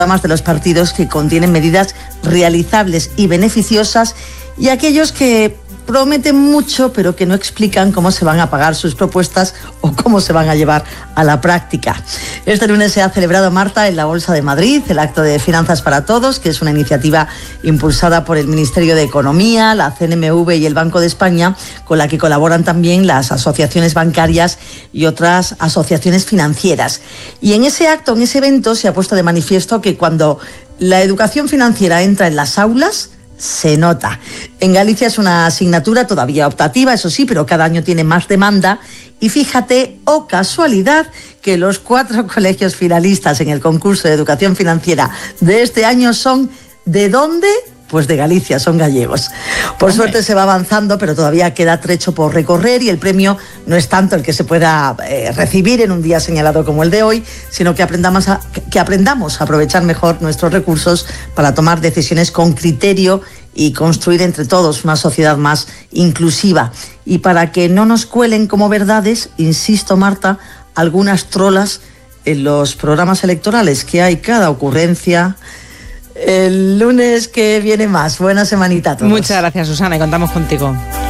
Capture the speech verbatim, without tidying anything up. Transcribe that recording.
de los partidos que contienen medidas realizables y beneficiosas, y aquellos que prometen mucho pero que no explican cómo se van a pagar sus propuestas o cómo se van a llevar a la práctica. Este lunes se ha celebrado, Marta, en la Bolsa de Madrid el acto de Finanzas para Todos, que es una iniciativa impulsada por el Ministerio de Economía, la C N M V y el Banco de España, con la que colaboran también las asociaciones bancarias y otras asociaciones financieras. Y en ese acto, en ese evento, se ha puesto de manifiesto que cuando la educación financiera entra en las aulas, se nota. En Galicia es una asignatura todavía optativa, eso sí, pero cada año tiene más demanda. Y fíjate, oh casualidad, que los cuatro colegios finalistas en el concurso de educación financiera de este año son ¿de dónde? Pues de Galicia, son gallegos. Por Hombre. suerte se va avanzando, pero todavía queda trecho por recorrer, y el premio no es tanto el que se pueda eh, recibir en un día señalado como el de hoy, sino que aprendamos, a, que aprendamos a aprovechar mejor nuestros recursos para tomar decisiones con criterio y construir entre todos una sociedad más inclusiva. Y para que no nos cuelen como verdades, insisto, Marta, algunas trolas en los programas electorales, que hay cada ocurrencia. El lunes que viene más. Buena semanita a todos. Muchas gracias, Susana, y contamos contigo.